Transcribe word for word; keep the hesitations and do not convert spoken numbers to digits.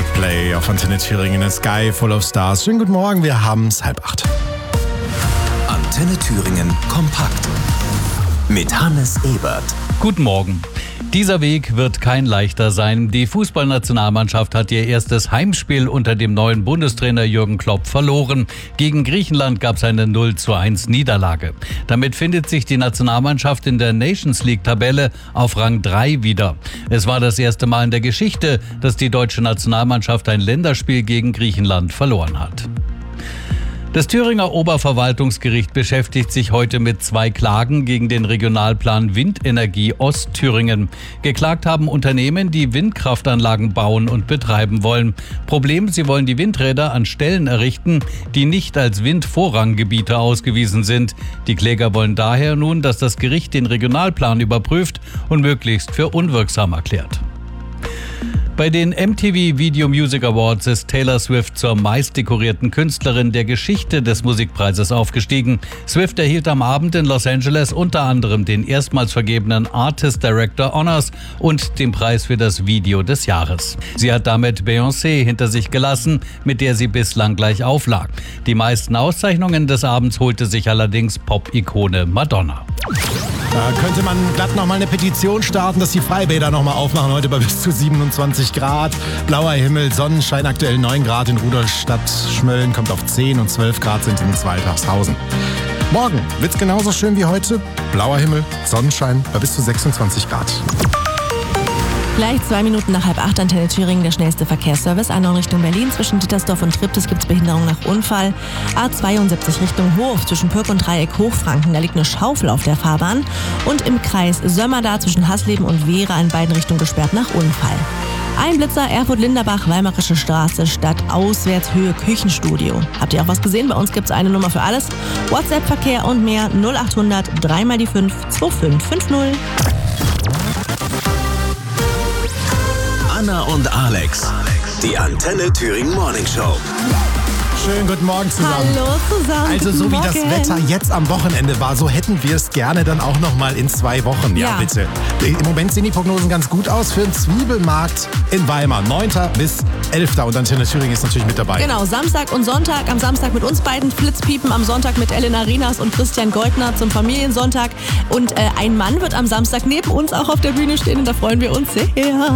Coldplay auf Antenne Thüringen, A Sky Full of Stars. Schönen guten Morgen, wir haben es halb acht. Antenne Thüringen kompakt mit Hannes Ebert. Guten Morgen. Dieser Weg wird kein leichter sein. Die Fußballnationalmannschaft hat ihr erstes Heimspiel unter dem neuen Bundestrainer Jürgen Klopp verloren. Gegen Griechenland gab es eine null zu eins Niederlage. Damit findet sich die Nationalmannschaft in der Nations League-Tabelle auf Rang drei wieder. Es war das erste Mal in der Geschichte, dass die deutsche Nationalmannschaft ein Länderspiel gegen Griechenland verloren hat. Das Thüringer Oberverwaltungsgericht beschäftigt sich heute mit zwei Klagen gegen den Regionalplan Windenergie Ostthüringen. Geklagt haben Unternehmen, die Windkraftanlagen bauen und betreiben wollen. Problem, sie wollen die Windräder an Stellen errichten, die nicht als Windvorranggebiete ausgewiesen sind. Die Kläger wollen daher nun, dass das Gericht den Regionalplan überprüft und möglichst für unwirksam erklärt. Bei den M T V Video Music Awards ist Taylor Swift zur meistdekorierten Künstlerin der Geschichte des Musikpreises aufgestiegen. Swift erhielt am Abend in Los Angeles unter anderem den erstmals vergebenen Artist Director Honors und den Preis für das Video des Jahres. Sie hat damit Beyoncé hinter sich gelassen, mit der sie bislang gleich auflag. Die meisten Auszeichnungen des Abends holte sich allerdings Pop-Ikone Madonna. Da könnte man glatt nochmal eine Petition starten, dass die Freibäder nochmal aufmachen, heute bei bis zu siebenundzwanzig Grad. Blauer Himmel, Sonnenschein, aktuell neun Grad in Rudolstadt. Schmölln kommt auf zehn und zwölf Grad sind in Zweibrachshausen. Morgen wird's genauso schön wie heute. Blauer Himmel, Sonnenschein bei bis zu sechsundzwanzig Grad. Gleich zwei Minuten nach halb acht, Antenne Thüringen, der schnellste Verkehrsservice. Einmal Richtung Berlin, zwischen Dittersdorf und Triptis gibt es Behinderung nach Unfall. A zweiundsiebzig Richtung Hof, zwischen Pürk und Dreieck Hochfranken, da liegt eine Schaufel auf der Fahrbahn. Und im Kreis Sömmerda zwischen Hasleben und Wehre in beiden Richtungen gesperrt nach Unfall. Ein Blitzer, Erfurt-Linderbach, Weimarische Straße, Stadt Auswärtshöhe, Küchenstudio. Habt ihr auch was gesehen? Bei uns gibt es eine Nummer für alles. WhatsApp-Verkehr und mehr null achthundert drei mal die fünf zwei fünf fünf null. Anna und Alex, die Antenne Thüringen Morning Show. Schönen guten Morgen zusammen. Hallo zusammen. Also so wie das Morgen. Wetter jetzt am Wochenende war, so hätten wir es gerne dann auch noch mal in zwei Wochen. Ja, Ja. bitte. Im Moment sehen die Prognosen ganz gut aus für den Zwiebelmarkt in Weimar. neunten bis elften Und Antenne Thüringen ist natürlich mit dabei. Genau, Samstag und Sonntag. Am Samstag mit uns beiden Flitzpiepen, am Sonntag mit Elena Rinas und Christian Goldner zum Familiensonntag. Und äh, ein Mann wird am Samstag neben uns auch auf der Bühne stehen und da freuen wir uns sehr.